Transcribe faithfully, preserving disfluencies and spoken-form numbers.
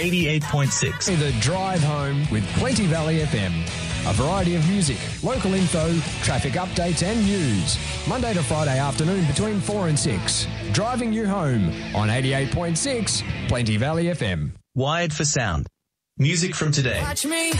eighty-eight point six. The drive home with Plenty Valley F M. A variety of music, local info, traffic updates and news. Monday to Friday afternoon between four and six. Driving you home on eighty-eight point six Plenty Valley F M. Wired for sound. Music from today. Watch me.